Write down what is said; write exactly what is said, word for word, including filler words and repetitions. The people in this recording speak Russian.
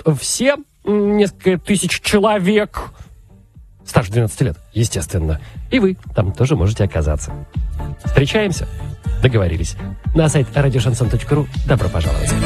все, несколько тысяч человек, старше двенадцати лет, естественно. И вы там тоже можете оказаться. Встречаемся? Договорились. На сайт радиошансон точка ру добро пожаловать.